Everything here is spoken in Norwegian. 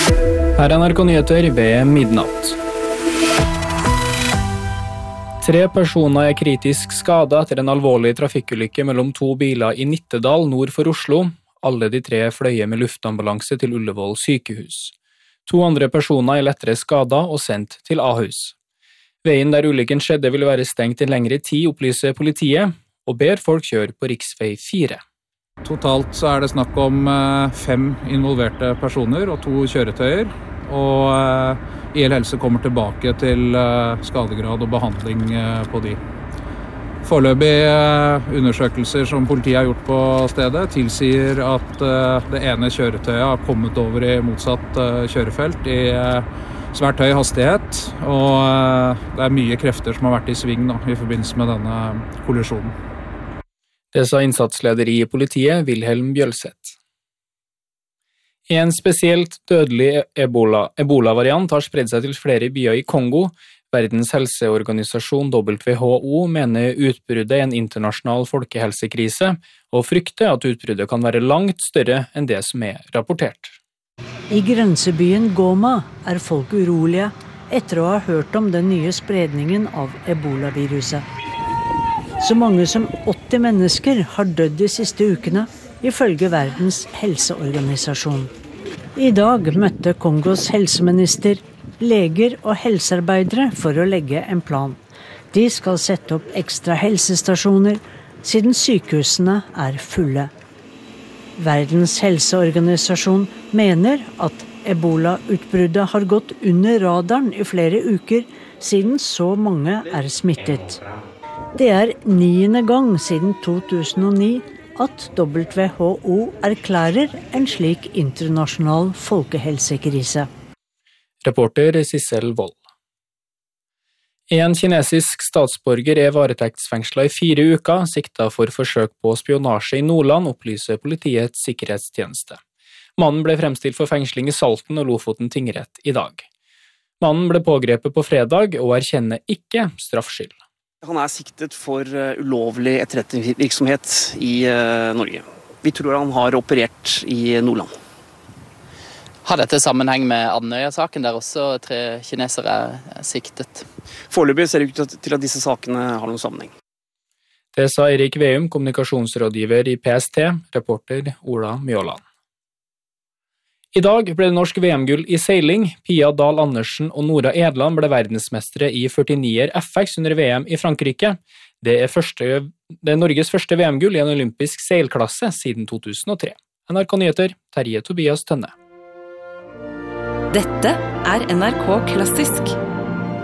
Her er NRK Nyheter ved midnatt. 3 personer er kritisk skadet etter en alvorlig trafikkulykke mellom 2 biler i Nittedal nord for Oslo. Alle de 3 fløy med luftambulanse til Ullevål sykehus. 2 andre personer er lettere skadet og sendt til Ahus. Veien der ulykken skjedde vil være stengt i lengre tid, opplyser politiet, og ber folk kjøre på riksvei 4. Totalt så er det snakk om 5 involverte personer og 2 kjøretøyer, og IL Helse kommer tilbake til skadegrad og behandling på de. Foreløpige undersøkelser som politiet har gjort på stedet tilsier at det ene kjøretøyet har kommet over i motsatt kjørefelt i svært høy hastighet, og det er mye krefter som har vært i sving i forbindelse med denne kollisjonen. Det sa innsatsleder i politiet, Wilhelm Bjølseth. En spesielt dødelig ebola-variant har spredd seg til flere byer i Kongo. Verdens helseorganisasjon WHO mener utbruddet er en internasjonal folkehelsekrise, og frykter at utbruddet kan være langt større enn det som er rapportert. I grensebyen Goma er folk urolige etter å ha hørt om den nye spredningen av ebola-viruset. Så mange som 80 mennesker har dødd de siste ukene, ifølge Verdens helseorganisasjon. I dag møtte Kongos helseminister leger og helsearbeidere for å legge en plan. De skal sette opp ekstra helsestasjoner, siden sykehusene er fulle. Verdens helseorganisasjon mener at ebola-utbruddet har gått under radaren i flere uker, siden så mange er smittet. Det er 9. gang siden 2009 at WHO erklærer en slik internasjonal folkehelsekrise. Reporter Sissel Wold. En kinesisk statsborger er varetektsfengslet i 4 uker, siktet for forsøk på spionasje i Nordland, opplyser politiets sikkerhetstjeneste. Mannen ble fremstilt for fengsling i Salten og Lofoten tingrett i dag. Mannen ble pågrepet på fredag og erkjenner ikke straffskyld. Han er siktet for ulovlig etterretningsvirksomhet i Norge. Vi tror han har operert i Nordland. Har dette sammenheng med Andøya-saken, der også 3 kinesere er siktet? Foreløpig ser det ut til at disse sakene har noen sammenheng. Det sa Erik Veum, kommunikasjonsrådgiver i PST, reporter Ola Mjåland. I dag ble det norsk VM-gull i seiling. Pia Dahl Andersen og Nora Edland ble verdensmestere i 49er FX under VM i Frankrike. Det er Norges første VM-gull i en olympisk seilklasse siden 2003. NRK Nyheter, Terje Tobias Tønne. Dette er NRK Klassisk.